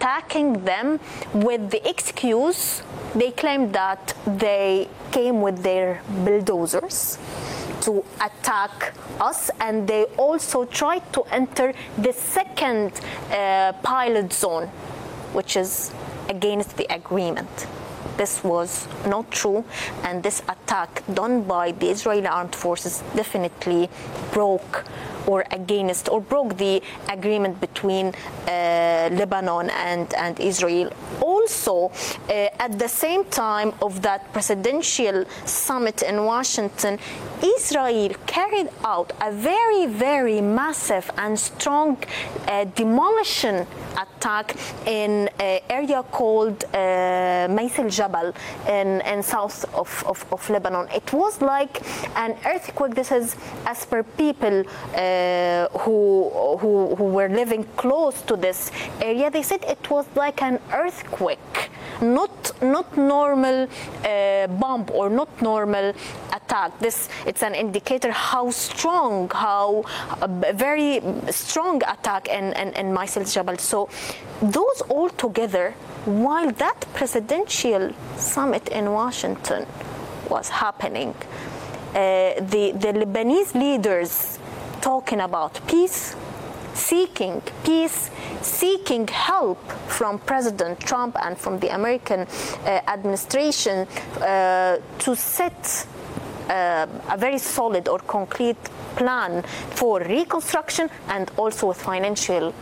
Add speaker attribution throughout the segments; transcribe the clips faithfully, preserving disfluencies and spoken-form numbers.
Speaker 1: attacking them with the excuse, they claimed that they came with their bulldozers to attack us, and they also tried to enter the second uh, pilot zone, which is against the agreement. This was not true, and this attack done by the Israeli armed forces definitely broke or against or broke the agreement between uh, Lebanon and, and Israel. Also, uh, at the same time of that presidential summit in Washington, Israel carried out a very, very massive and strong uh, demolition attack in an area called uh, Mais el Jabal in, in south of, of, of Lebanon. It was like an earthquake. This is as per people uh, who, who, who were living close to this area. They said it was like an earthquake, not, not normal uh, bomb or not normal attack. This, it's an indicator how strong, how a very strong attack in, in, in Mais el Jabal. So those all together, while that presidential summit in Washington was happening, uh, the, the Lebanese leaders talking about peace, seeking peace, seeking help from President Trump and from the American uh, administration uh, to set uh, a very solid or concrete plan for reconstruction, and also with financial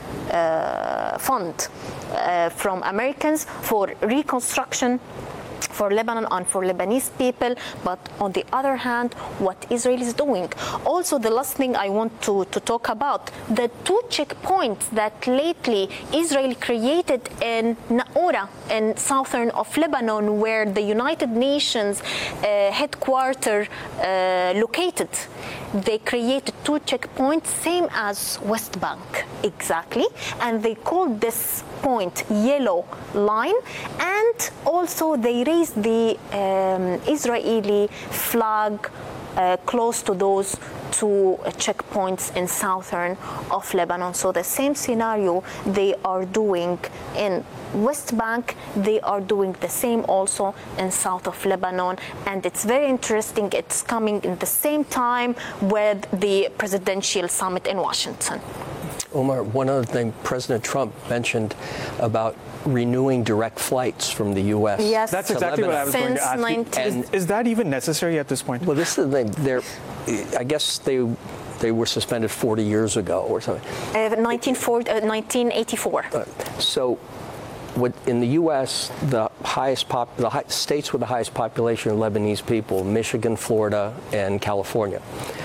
Speaker 1: uh, fund uh, from Americans for reconstruction for Lebanon and for Lebanese people. But on the other hand, what Israel is doing. Also, the last thing I want to, to talk about, the two checkpoints that lately Israel created in Naura, in southern of Lebanon, where the United Nations uh, headquarters uh, located. They created two checkpoints, same as West Bank, exactly, and they called this point Yellow Line, and also they raised the um, Israeli flag uh, close to those two checkpoints in southern of Lebanon. So the same scenario they are doing in West Bank, they are doing the same also in south of Lebanon, and it's very interesting. It's coming in the same time with the presidential summit in Washington.
Speaker 2: Omar, one other thing President Trump mentioned about renewing direct flights from the U S.
Speaker 1: Yes,
Speaker 3: that's exactly
Speaker 2: Lebanon.
Speaker 3: what I was going to ask you. Is, is that even necessary at this point?
Speaker 2: Well, this is the thing. They're, I guess they they were suspended forty years ago or something.
Speaker 1: Uh, nineteen eighty-four.
Speaker 2: Uh, so, what, in the U S, the highest pop, the high, states with the highest population of Lebanese people, Michigan, Florida, and California.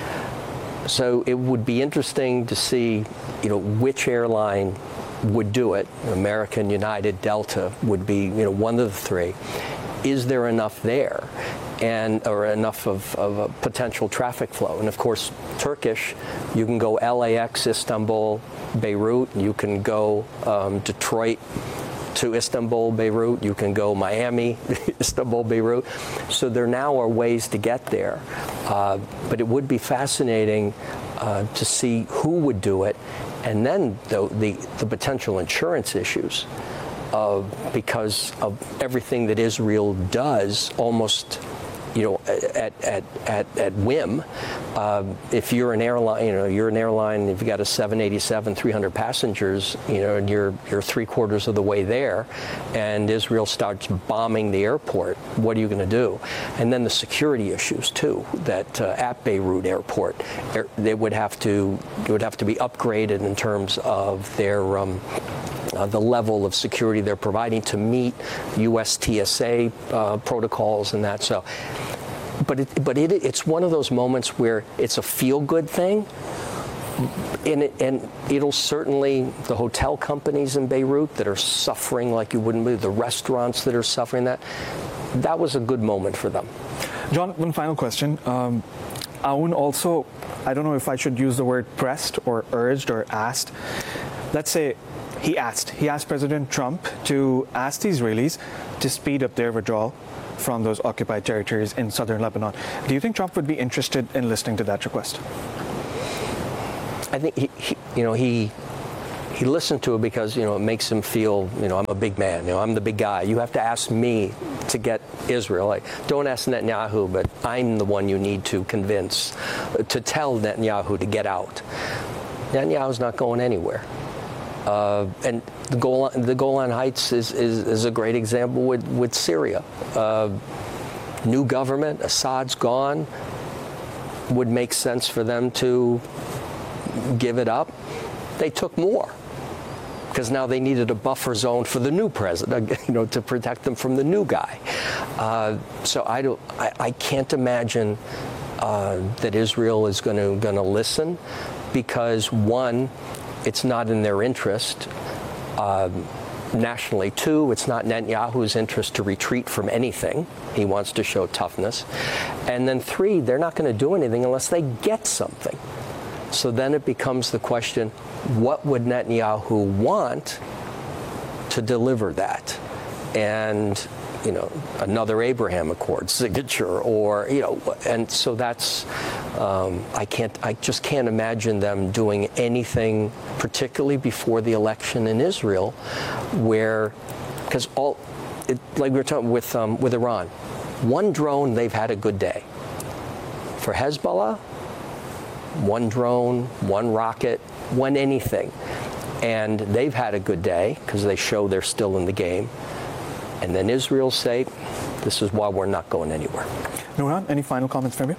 Speaker 2: So it would be interesting to see, you know, which airline would do it. American, United, Delta would be, you know, one of the three. Is there enough there, and or enough of, of a potential traffic flow? And of course, Turkish, you can go L A X, Istanbul, Beirut. You can go um, Detroit to Istanbul, Beirut. You can go Miami, Istanbul, Beirut. So there now are ways to get there. Uh, but it would be fascinating uh, to see who would do it, and then the, the, the potential insurance issues uh, because of everything that Israel does almost, you know, at at at, at whim. Uh, if you're an airline, you know, you're an airline. If you got a seven eighty-seven, three hundred passengers, you know, and you're you're three quarters of the way there, and Israel starts bombing the airport, what are you going to do? And then the security issues too. That uh, at Beirut Airport, they would have to it would have to be upgraded in terms of their. Um, Uh, the level of security they're providing to meet U S T S A uh, protocols and that. So, but it, but it, it's one of those moments where it's a feel-good thing, and, it, and it'll certainly the hotel companies in Beirut that are suffering like you wouldn't believe, the restaurants that are suffering that. That was a good moment for them.
Speaker 3: John, one final question. Um, Aoun also, I don't know if I should use the word pressed or urged or asked. Let's say. He asked. He asked President Trump to ask the Israelis to speed up their withdrawal from those occupied territories in southern Lebanon. Do you think Trump would be interested in listening to that request?
Speaker 2: I think he, he you know, he he listened to it because, you know, it makes him feel, you know, I'm a big man, you know, I'm the big guy. You have to ask me to get Israel. Like, don't ask Netanyahu, but I'm the one you need to convince, to tell Netanyahu to get out. Netanyahu's not going anywhere. Uh, and the Golan, the Golan Heights is, is, is a great example with, with Syria. Uh, new government, Assad's gone, would make sense for them to give it up. They took more because now they needed a buffer zone for the new president, you know, to protect them from the new guy. Uh, so I don't, I, I can't imagine uh, that Israel is going to going to listen, because one, it's not in their interest. Um, nationally. Two, it's not Netanyahu's interest to retreat from anything. He wants to show toughness. And then three, they're not going to do anything unless they get something. So then it becomes the question, what would Netanyahu want to deliver that? And, you know, another Abraham Accord signature, or, you know, and so that's, um, I can't, I just can't imagine them doing anything, particularly before the election in Israel, where, because all, it, like we were talking with, um, with Iran, one drone, they've had a good day. For Hezbollah, one drone, one rocket, one anything. And they've had a good day because they show they're still in the game. And then Israel say, this is why we're not going anywhere.
Speaker 3: Nuran, any final comments from you?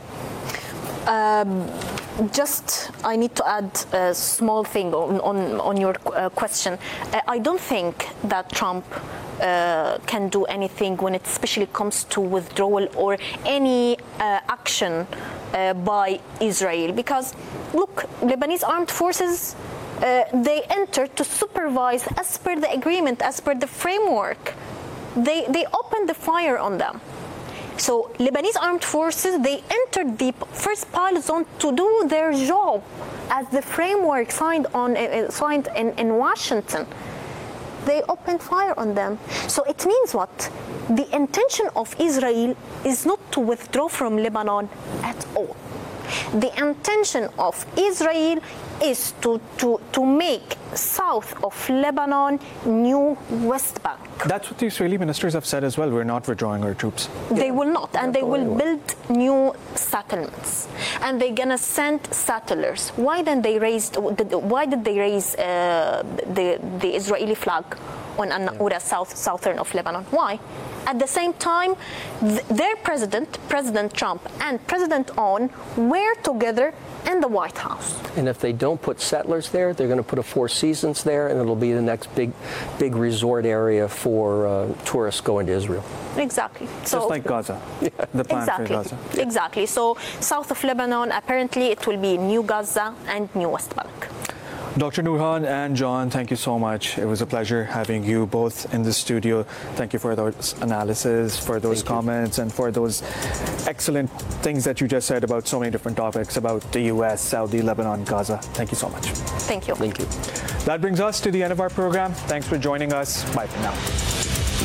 Speaker 1: Um, just, I need to add a small thing on, on, on your uh, question. Uh, I don't think that Trump uh, can do anything when it especially comes to withdrawal or any uh, action uh, by Israel. Because, look, Lebanese armed forces, uh, they entered to supervise as per the agreement, as per the framework. They, they opened the fire on them. So Lebanese armed forces, they entered the first pilot zone to do their job as the framework signed on uh, signed in, in Washington. They opened fire on them. So it means what? The intention of Israel is not to withdraw from Lebanon at all. The intention of Israel is to, to, to make south of Lebanon new West Bank.
Speaker 3: That's what the Israeli ministers have said as well. We're not withdrawing our troops.
Speaker 1: They will not, and they will build new settlements, and they're gonna send settlers. Why then they raised? Why did they raise uh, the the Israeli flag on An-Naqoura, south southern of Lebanon? Why? At the same time, th- their president, President Trump, and President On were together in the White House.
Speaker 2: And if they don't put settlers there, they're going to put a Four Seasons there, and it'll be the next big, big resort area for uh, tourists going to Israel.
Speaker 1: Exactly.
Speaker 3: So, just like Gaza, yeah. The plan
Speaker 1: exactly.
Speaker 3: for Gaza.
Speaker 1: Yeah. Exactly. So south of Lebanon, apparently it will be new Gaza and new West Bank.
Speaker 3: Doctor Nurhan and John, thank you so much. It was a pleasure having you both in the studio. Thank you for those analysis, for those thank comments, you. And for those excellent things that you just said about so many different topics about the U S, Saudi, Lebanon, Gaza. Thank you so much.
Speaker 1: Thank you.
Speaker 2: Thank you.
Speaker 3: That brings us to the end of our program. Thanks for joining us. Bye for now.